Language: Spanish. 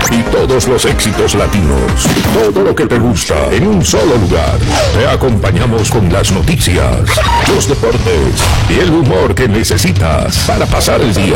y todos los éxitos latinos. Todo lo que te gusta en un solo lugar. Te acompañamos con las noticias, los deportes y el humor que necesitas para pasar el día.